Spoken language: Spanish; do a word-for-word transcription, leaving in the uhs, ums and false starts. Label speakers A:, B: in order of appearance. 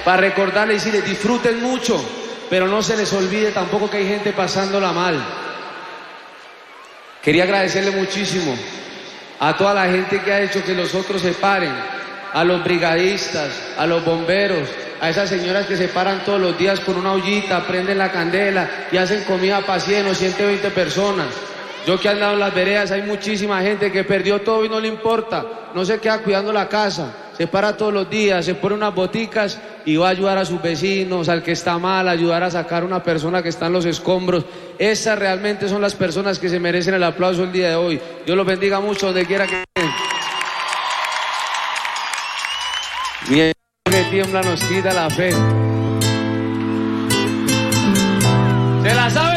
A: para recordarles y decirles disfruten mucho, pero no se les olvide tampoco que hay gente pasándola mal. Quería agradecerle muchísimo a toda la gente que ha hecho que los otros se paren, a los brigadistas, a los bomberos, a esas señoras que se paran todos los días con una ollita, prenden la candela y hacen comida para cien o ciento veinte personas. Yo que he andado en las veredas, hay muchísima gente que perdió todo y no le importa, no se queda cuidando la casa, se para todos los días, se pone unas boticas y va a ayudar a sus vecinos, al que está mal, ayudar a sacar a una persona que está en los escombros. Esas realmente son las personas que se merecen el aplauso el día de hoy. Dios los bendiga mucho donde quiera que estén. Bien, que tiembla nos quita la fe. ¿Se la sabe?